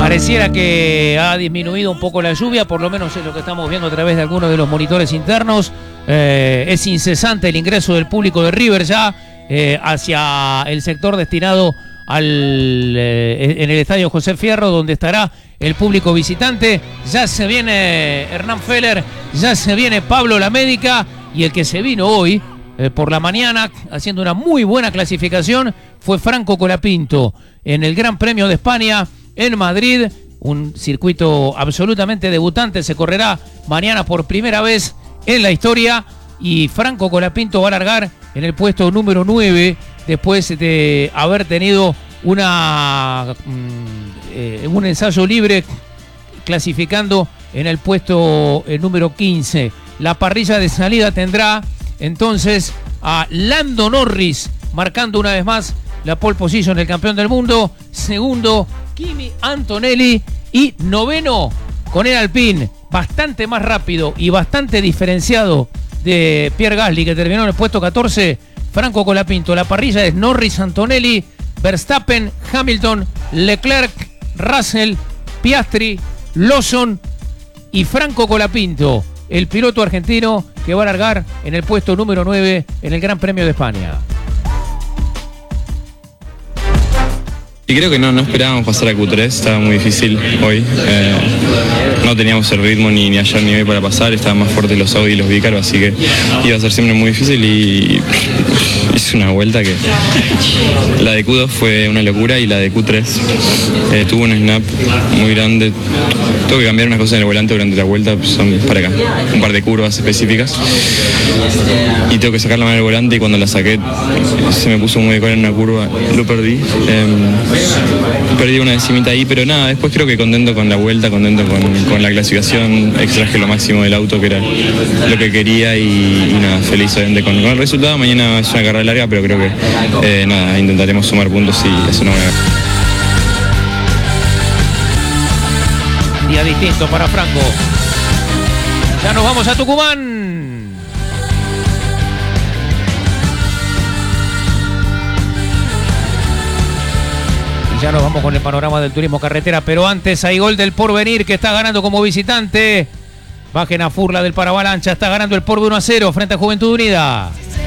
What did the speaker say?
Pareciera que ha disminuido un poco la lluvia, por lo menos es lo que estamos viendo a través de algunos de los monitores internos. Es incesante el ingreso del público de River ya hacia el sector destinado en el estadio José Fierro, donde estará el público visitante. Ya se viene Hernán Feller, ya se viene Pablo La Médica, y el que se vino hoy por la mañana haciendo una muy buena clasificación fue Franco Colapinto en el Gran Premio de España en Madrid, un circuito absolutamente debutante. Se correrá mañana por primera vez en la historia, y Franco Colapinto va a largar en el puesto número 9 después de haber tenido un ensayo libre clasificando en el puesto número 15. La parrilla de salida tendrá entonces a Lando Norris marcando una vez más la pole position, el campeón del mundo. Segundo, Kimi Antonelli. Y noveno, con el Alpine bastante más rápido y bastante diferenciado de Pierre Gasly, que terminó en el puesto 14, Franco Colapinto. La parrilla es Norris, Antonelli, Verstappen, Hamilton, Leclerc, Russell, Piastri, Lawson y Franco Colapinto, el piloto argentino que va a largar en el puesto número 9 en el Gran Premio de España. Y creo que no esperábamos pasar a Q3, estaba muy difícil hoy. No teníamos el ritmo ni ayer ni hoy para pasar, estaban más fuertes los Audi y los Vicar, así que iba a ser siempre muy difícil, y hice una vuelta que la de Q2 fue una locura, y la de Q3 tuvo un snap muy grande. Tuve que cambiar unas cosas en el volante durante la vuelta, son para acá, un par de curvas específicas, y tengo que sacar la mano del volante, y cuando la saqué se me puso muy de cola en una curva, lo perdí. Perdí una decimita ahí, pero nada, después creo que contento con la vuelta, contento con la clasificación, extraje lo máximo del auto, que era lo que quería, y nada, feliz obviamente con el resultado. Mañana es una carrera larga, pero creo que nada, intentaremos sumar puntos y hacer una buena. Día distinto para Franco. Ya nos vamos a Tucumán. Ya nos vamos con el panorama del turismo carretera, pero antes hay gol del Porvenir, que está ganando como visitante. Bajen a Furla del Paravalancha, está ganando el Porvenir 1-0 frente a Juventud Unida.